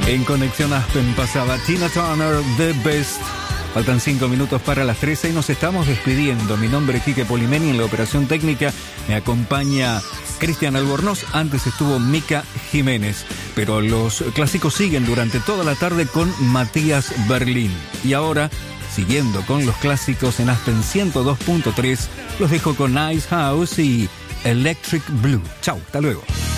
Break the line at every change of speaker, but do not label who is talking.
En Conexión Aspen pasaba Tina Turner, The Best. Faltan 5 minutos para las 13 y nos estamos despidiendo. Mi nombre es Quique Polimeni, en la operación técnica me acompaña Cristian Albornoz. Antes estuvo Mica Jiménez. Pero los clásicos siguen durante toda la tarde con Matías Berlín. Y ahora, siguiendo con los clásicos en Aspen 102.3, los dejo con Nice House y Electric Blue. Chau, hasta luego.